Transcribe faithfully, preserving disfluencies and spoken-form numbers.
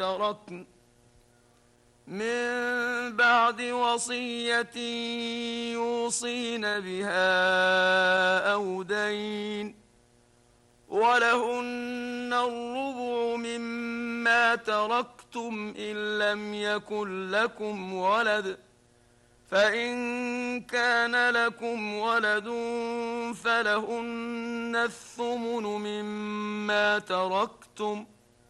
تركن من بعد وصية يوصين بها أو دين، ولهن الربع مما تركتم إن لم يكن لكم ولد، فإن كان لكم ولد فلهن الثمن مما تركتم